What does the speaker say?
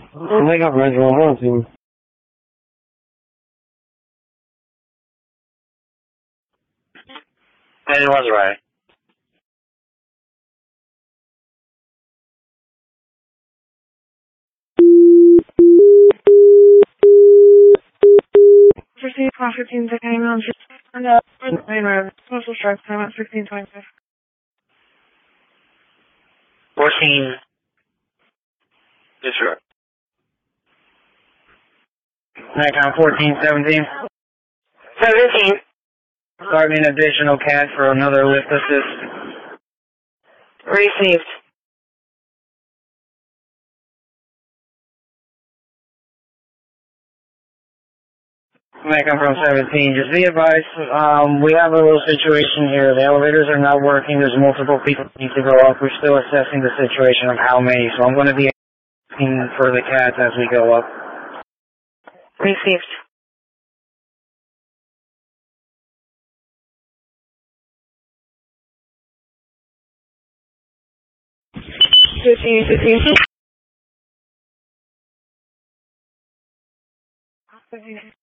Wake up, Reginald. I don't see him. And it was right. Proceed upon 15 second email and main road. Postal strike time at 16:25. 14. Yes, sir. Nikon 1417. 17. Starting an additional CAD for another lift assist. Received. Nikon from 17. Just be advised, we have a little situation here. The elevators are not working. There's multiple people that need to go up. We're still assessing the situation of how many. So I'm going to be asking for the CADs as we go up. Received. Fifteen.